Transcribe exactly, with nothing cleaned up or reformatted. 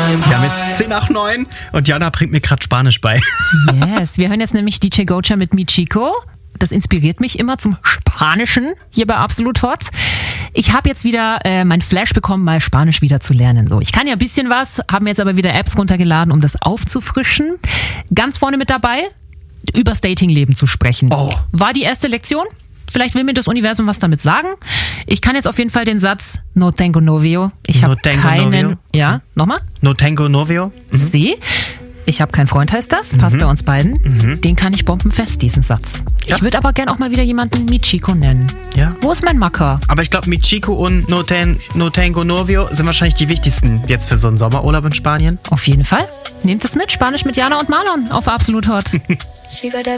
Wir haben jetzt zehn nach neun und Jana bringt mir gerade Spanisch bei. Yes, wir hören jetzt nämlich D J Gocha mit Mi Chico. Das inspiriert mich immer zum Spanischen hier bei Absolut Hot. Ich habe jetzt wieder äh, mein Flash bekommen, mal Spanisch wieder zu lernen. So, ich kann ja ein bisschen was, habe mir jetzt aber wieder Apps runtergeladen, um das aufzufrischen. Ganz vorne mit dabei, übers Datingleben zu sprechen. Oh. War die erste Lektion? Vielleicht will mir das Universum was damit sagen. Ich kann jetzt auf jeden Fall den Satz No tengo novio. Ich habe keinen... Novio? Ja, okay. Nochmal? No tengo novio. Mhm. Sie? Ich habe keinen Freund, heißt das. Passt mhm. bei uns beiden. Mhm. Den kann ich bombenfest, diesen Satz. Ja. Ich würde aber gern auch mal wieder jemanden Mi Chico nennen. Ja. Wo ist mein Macker? Aber ich glaube, Mi Chico und no, ten, no tengo novio sind wahrscheinlich die wichtigsten jetzt für so einen Sommerurlaub in Spanien. Auf jeden Fall. Nehmt es mit. Spanisch mit Jana und Marlon auf Absolut Hot.